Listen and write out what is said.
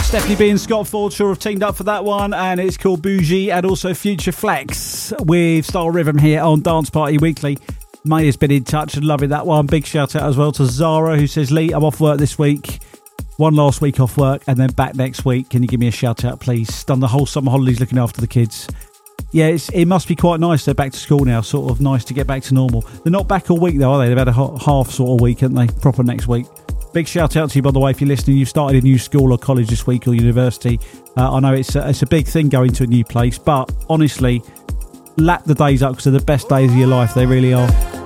Stephanie B and Scott Fordshaw have teamed up for that one, and it's called Bougie, and also Future Flex with Style Rhythm here on Dance Party Weekly. May has been in touch and loving that one. Big shout out as well to Zara, who says, Lee, I'm off work this week. One last week off work and then back next week. Can you give me a shout out, please? Done the whole summer holidays looking after the kids. Yeah, it must be quite nice. They're back to school now, sort of nice to get back to normal. They're not back all week though, are they? They've had a half sort of week, haven't they? Proper next week. Big shout out to you, by the way, if you're listening. You've started a new school or college this week or university. I know it's a big thing going to a new place, but honestly, lap the days up because they're the best days of your life. They really are.